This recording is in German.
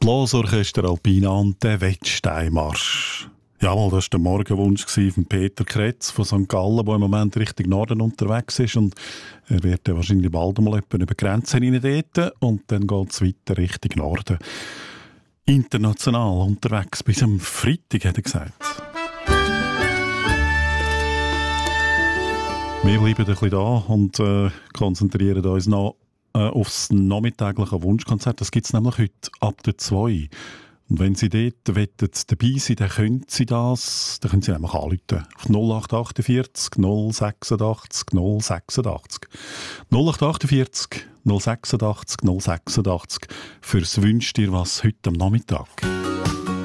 Blasorchester Alpina und der Wettsteinmarsch. Jawohl, das war der Morgenwunsch von Peter Kretz von St. Gallen, der im Moment Richtung Norden unterwegs ist. Und er wird ja wahrscheinlich bald mal über die Grenze hinein dort. Und dann geht es weiter Richtung Norden. International unterwegs bis am Freitag, hat er gesagt. Wir bleiben ein bisschen da und konzentrieren uns noch aufs nachmittägliche Wunschkonzert. Das gibt es nämlich heute ab der 2. Und wenn Sie dort dabei sein, dann können Sie das, dann können Sie nämlich anrufen. Auf 0848 086 086. 0848 086 086 fürs Wünsch dir was heute am Nachmittag.